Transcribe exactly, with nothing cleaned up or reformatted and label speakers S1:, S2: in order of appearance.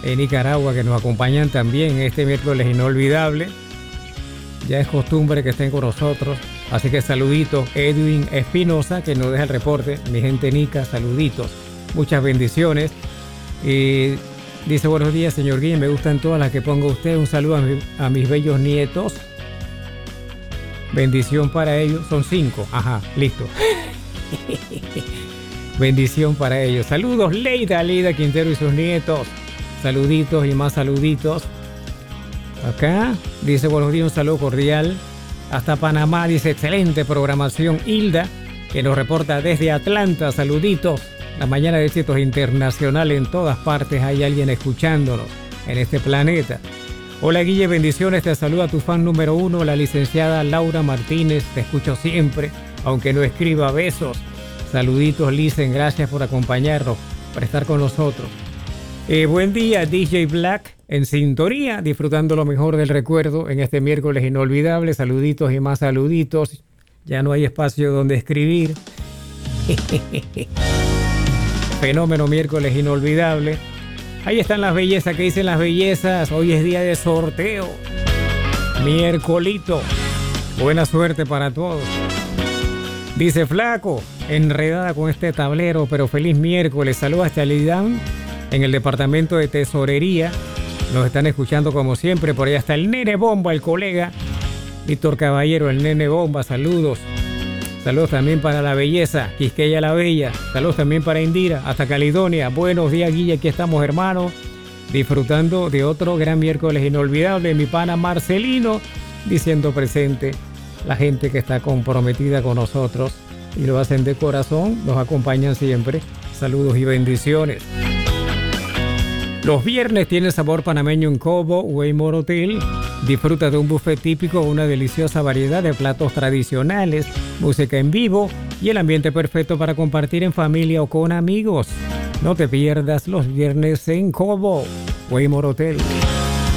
S1: en Nicaragua que nos acompañan también en este miércoles inolvidable. Ya es costumbre que estén con nosotros, así que saluditos. Edwin Espinosa, que nos deja el reporte. Mi gente Nica, saluditos. Muchas bendiciones. Y dice, buenos días, señor Guille, me gustan todas las que ponga usted. Un saludo a, mi, a mis bellos nietos. Bendición para ellos. Son cinco. Ajá, listo. Bendición para ellos. Saludos, Leida, Leida Quintero y sus nietos. Saluditos y más saluditos. Acá dice, buenos días, un saludo cordial. Hasta Panamá, dice, excelente programación. Hilda, que nos reporta desde Atlanta. Saluditos. La mañana de éxitos internacional en todas partes. Hay alguien escuchándonos en este planeta. Hola, Guille, bendiciones. Te saluda tu fan número uno, la licenciada Laura Martínez. Te escucho siempre, aunque no escriba. Besos. Saluditos, Licen. Gracias por acompañarnos, por estar con nosotros. Eh, buen día, D J Black, en sintonía, disfrutando lo mejor del recuerdo en este miércoles inolvidable. Saluditos y más saluditos. Ya no hay espacio donde escribir. Fenómeno miércoles inolvidable. Ahí están las bellezas, que dicen las bellezas. Hoy es día de sorteo. Miércolito. Buena suerte para todos. Dice Flaco, enredada con este tablero, pero feliz miércoles. Saludos hasta Lidán, en el departamento de tesorería. Nos están escuchando como siempre. Por allá está el Nene Bomba, el colega Víctor Caballero, el Nene Bomba. Saludos. Saludos también para la belleza, Quisqueya la Bella. Saludos también para Indira, hasta Caledonia. Buenos días, Guille. Aquí estamos, hermanos, disfrutando de otro gran miércoles inolvidable. Mi pana Marcelino, diciendo presente. La gente que está comprometida con nosotros y lo hacen de corazón, nos acompañan siempre. Saludos y bendiciones. Los viernes tiene sabor panameño en Cobo, Waymore Hotel. Disfruta de un buffet típico, una deliciosa variedad de platos tradicionales, música en vivo y el ambiente perfecto para compartir en familia o con amigos. No te pierdas los viernes en Cobo, Waymore Hotel.